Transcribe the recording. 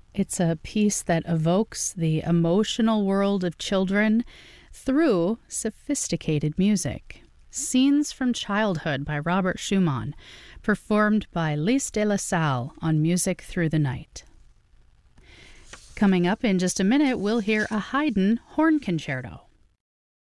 It's a piece that evokes the emotional world of children through sophisticated music. Scenes from Childhood by Robert Schumann, performed by Lys de la Salle on Music Through the Night. Coming up in just a minute, we'll hear a Haydn horn concerto.